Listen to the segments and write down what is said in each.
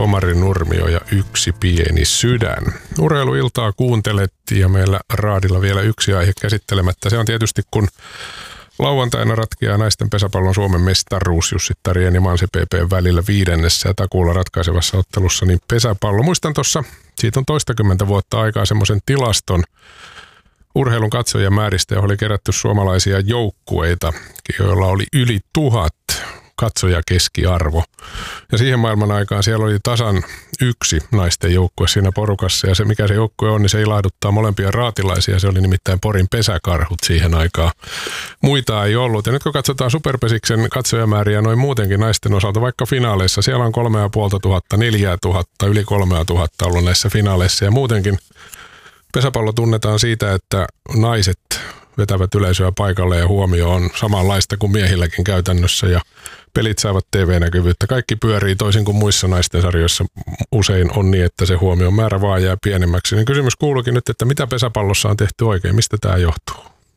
Tuomari Nurmio ja Yksi pieni sydän. Urheiluiltaa kuuntelet ja meillä raadilla vielä yksi aihe käsittelemättä. Se on tietysti kun lauantaina ratkeaa naisten pesäpallon Suomen mestaruus Jussi-Tarien ja Mansi PP:n välillä 5. ja takuulla ratkaisevassa ottelussa, niin pesäpallo. Muistan tuossa, siitä on toistakymmentä vuotta aikaa semmoisen tilaston urheilun katsojamääristä, johon oli kerätty suomalaisia joukkueita, joilla oli yli 1000 katsojakeskiarvo. Ja siihen maailman aikaan siellä oli tasan yksi naisten joukkue siinä porukassa. Ja se mikä se joukkue on, niin se ilahduttaa molempia raatilaisia. Se oli nimittäin Porin Pesäkarhut siihen aikaan. Muita ei ollut. Ja nyt kun katsotaan Superpesiksen katsojamääriä noin muutenkin naisten osalta, vaikka finaaleissa, siellä on 3500, 4000, yli 3000 ollut näissä finaaleissa. Ja muutenkin pesäpallo tunnetaan siitä, että naiset vetävät yleisöä paikalle ja huomio on samanlaista kuin miehilläkin käytännössä ja pelit saavat TV-näkyvyyttä. Kaikki pyörii toisin kuin muissa naisten sarjoissa. Usein on niin, että se huomion määrä vaan jää pienemmäksi. Niin kysymys kuuluukin nyt, että mitä pesäpallossa on tehty oikein? Mistä tämä johtuu?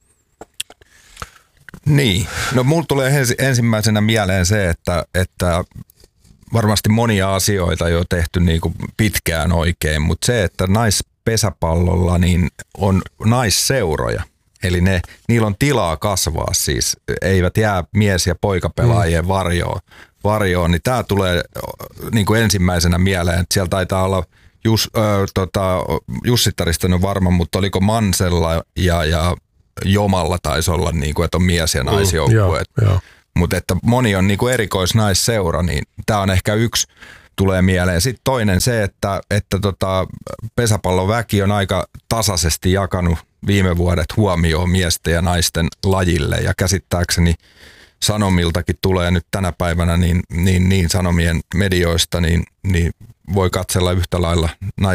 Niin, no mulla tulee ensimmäisenä mieleen se, että varmasti monia asioita jo tehty niin kuin pitkään oikein, mutta se, että naispesäpallolla niin on naisseuroja. Eli niillä on tilaa kasvaa siis, eivät jää mies- ja poikapelaajien varjoon, niin tämä tulee niin kuin ensimmäisenä mieleen, että siellä taitaa olla Jussi-Tarista on varma, mutta oliko Mansella ja Jomalla taisi olla, niin kuin, että on mies- ja naisjoukkueet. Mutta että moni on niin kuin erikoisnaisseura, niin tämä on ehkä yksi tulee mieleen. Sitten toinen se, että pesäpallon väki on aika tasaisesti jakanut viime vuodet huomioon miesten ja naisten lajille ja käsittääkseni Sanomiltakin tulee nyt tänä päivänä niin Sanomien medioista niin voi katsella yhtä lailla